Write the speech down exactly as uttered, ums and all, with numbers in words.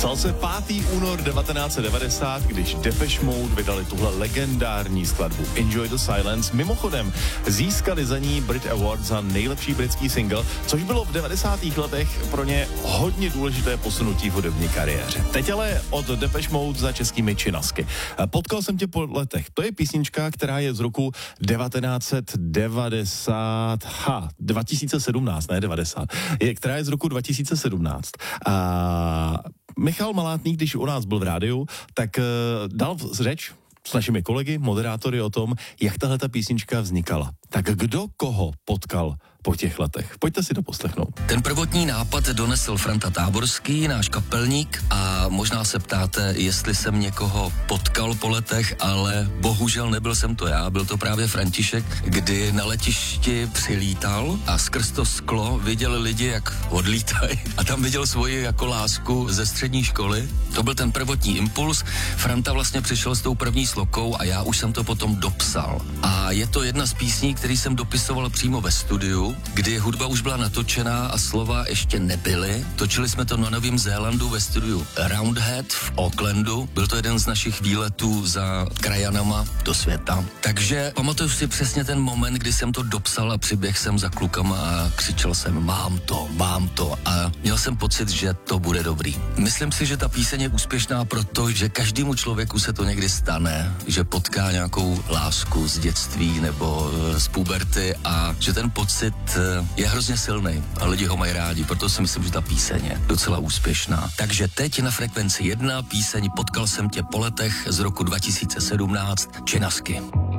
Stal se pátý únor devatenáct set devadesát, když Depeche Mode vydali tuhle legendární skladbu Enjoy the Silence. Mimochodem, získali za ní Brit Award za nejlepší britský single, což bylo v devadesátých letech pro ně hodně důležité posunutí v hudební kariéře. Teď ale od Depeche Mode za českými činasky. Potkal jsem tě po letech. To je písnička, která je z roku devatenáct set devadesát, ha, dva tisíce sedmnáct, ne devadesát, je, která je z roku dva tisíce sedmnáct. A Michal Malátný, když u nás byl v rádiu, tak uh, dal řeč s našimi kolegy, moderátory o tom, jak tahle ta písnička vznikala. Tak kdo koho potkal po těch letech? Pojďte si to poslechnout. Ten prvotní nápad donesl Franta Táborský, náš kapelník, a možná se ptáte, jestli jsem někoho potkal po letech, ale bohužel nebyl jsem to já, byl to právě František, kdy na letišti přilítal a skrz to sklo viděl lidi, jak odlítají, a tam viděl svoji jako lásku ze střední školy. To byl ten prvotní impuls. Franta vlastně přišel s tou první slokou a já už jsem to potom dopsal. A je to jedna z písní, který jsem dopisoval přímo ve studiu, kdy hudba už byla natočená a slova ještě nebyly. Točili jsme to na Novém Zélandu ve studiu Roundhead v Aucklandu. Byl to jeden z našich výletů za krajanama do světa. Takže pamatuju si přesně ten moment, kdy jsem to dopsal a přiběh jsem za klukama a křičel jsem mám to, mám to, a měl jsem pocit, že to bude dobrý. Myslím si, že ta píseň je úspěšná, protože každému člověku se to někdy stane, že potká nějakou lásku z dětství nebo z puberty a že ten pocit je hrozně silný a lidi ho mají rádi, proto si myslím, že ta píseň je docela úspěšná. Takže teď na Frekvenci jedna píseň Potkal jsem tě po letech z roku dva tisíce sedmnáct, Činasky.